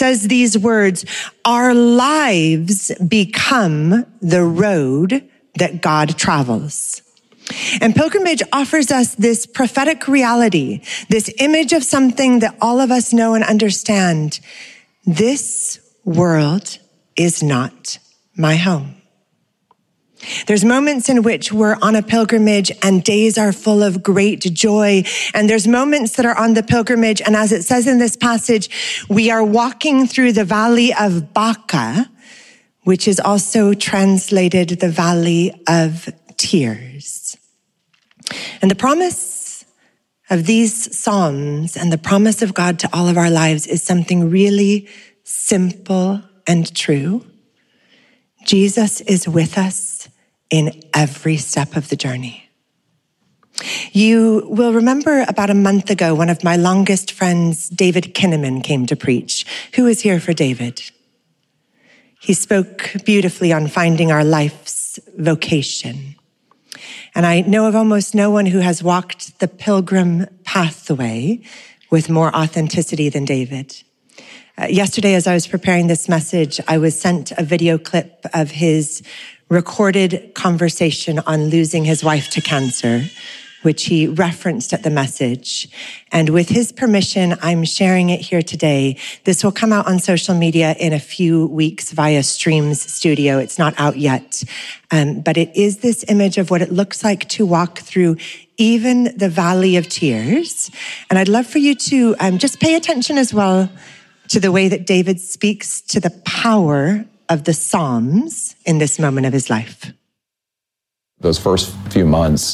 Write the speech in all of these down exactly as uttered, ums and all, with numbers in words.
says these words, our lives become the road that God travels. And pilgrimage offers us this prophetic reality, this image of something that all of us know and understand. This world is not my home. There's moments in which we're on a pilgrimage and days are full of great joy. And there's moments that are on the pilgrimage. And as it says in this passage, we are walking through the valley of Baca, which is also translated the valley of tears. And the promise of these Psalms and the promise of God to all of our lives is something really simple and true. Jesus is with us in every step of the journey. You will remember about a month ago, one of my longest friends, David Kinnaman, came to preach. Who is here for David? He spoke beautifully on finding our life's vocation. And I know of almost no one who has walked the pilgrim pathway with more authenticity than David. Uh, yesterday, as I was preparing this message, I was sent a video clip of his recorded conversation on losing his wife to cancer, which he referenced at the message. And with his permission, I'm sharing it here today. This will come out on social media in a few weeks via Streams Studio. It's not out yet. Um, but it is this image of what it looks like to walk through even the valley of tears. And I'd love for you to um, just pay attention as well to the way that David speaks to the power of the Psalms in this moment of his life. Those first few months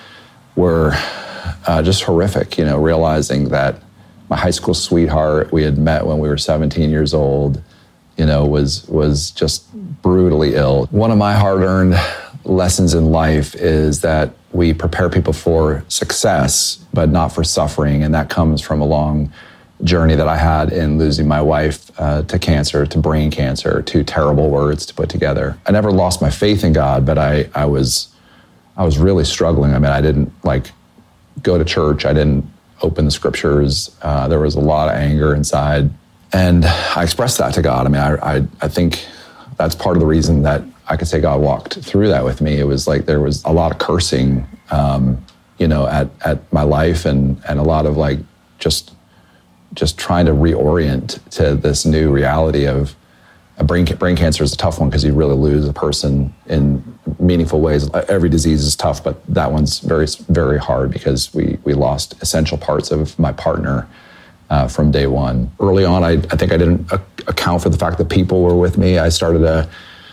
were uh, just horrific, you know, realizing that my high school sweetheart we had met when we were seventeen years old, you know, was was just brutally ill. One of my hard-earned lessons in life is that we prepare people for success, but not for suffering, and that comes from a long journey that I had in losing my wife uh, to cancer, to brain cancer, two terrible words to put together. I never lost my faith in God, but I, I was I was really struggling. I mean, I didn't like go to church. I didn't open the scriptures. Uh, there was a lot of anger inside. And I expressed that to God. I mean, I, I, I think that's part of the reason that I could say God walked through that with me. It was like there was a lot of cursing, um, you know, at, at my life and, and a lot of like just just trying to reorient to this new reality of a brain, brain cancer is a tough one because you really lose a person in meaningful ways. Every disease is tough, but that one's very, very hard because we, we lost essential parts of my partner uh, from day one. Early on, I, I think I didn't a- account for the fact that people were with me. I started a,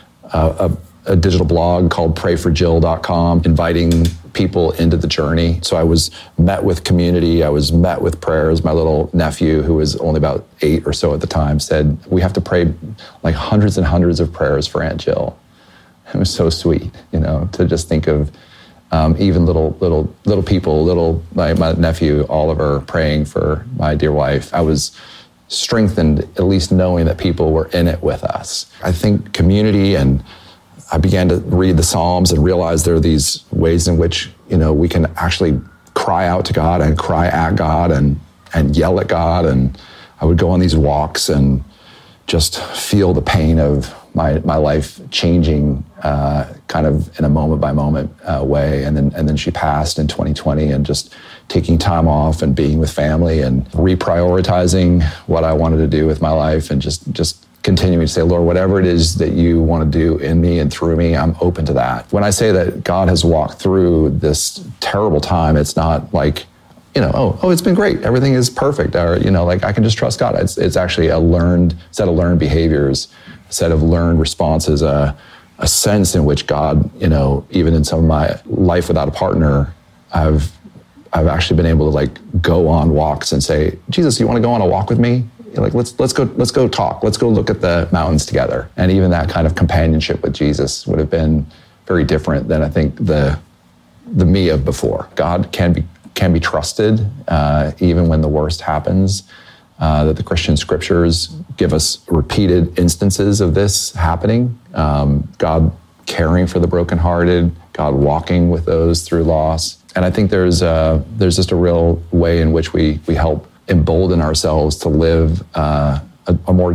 a, a digital blog called pray for jill dot com, inviting people into the journey. So I was met with community. I was met with prayers. My little nephew, who was only about eight or so at the time, said, we have to pray like hundreds and hundreds of prayers for Aunt Jill. It was so sweet, you know, to just think of um, even little, little, little people, little, my, my nephew, Oliver, praying for my dear wife. I was strengthened, at least knowing that people were in it with us. I think community, and I began to read the Psalms and realize there are these ways in which, you know, we can actually cry out to God and cry at God and, and yell at God. And I would go on these walks and just feel the pain of my, my life changing uh, kind of in a moment by moment uh, way. And then, and then she passed in twenty twenty, and just taking time off and being with family and reprioritizing what I wanted to do with my life, and just, just continuing to say, Lord, whatever it is that you want to do in me and through me, I'm open to that. When I say that God has walked through this terrible time, it's not like, you know, oh, oh, it's been great. Everything is perfect. Or, you know, like I can just trust God. It's, it's actually a learned set of learned behaviors, a set of learned responses, a, a sense in which God, you know, even in some of my life without a partner, I've, I've actually been able to like go on walks and say, Jesus, you want to go on a walk with me? Like, let's let's go let's go talk. Let's go look at the mountains together. And even that kind of companionship with Jesus would have been very different than I think the the me of before. God can be can be trusted uh, even when the worst happens. Uh, that the Christian scriptures give us repeated instances of this happening. Um, God caring for the brokenhearted, God walking with those through loss. And I think there's uh, there's just a real way in which we we help embolden ourselves to live uh, a, a more